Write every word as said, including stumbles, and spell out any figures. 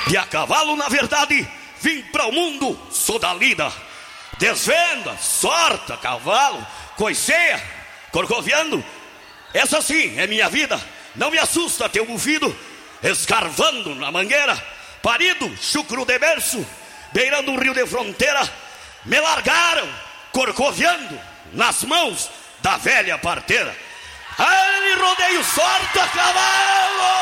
E a cavalo, na verdade, vim para o mundo, sou da lida. Desvenda, sorta, cavalo, coiceia, corcoviando. Essa sim é minha vida. Não me assusta teu bufido, escarvando na mangueira. Parido, chucro de berço, beirando um rio de fronteira. Me largaram, corcoviando, nas mãos da velha parteira. Ai, rodeio, sorta, cavalo!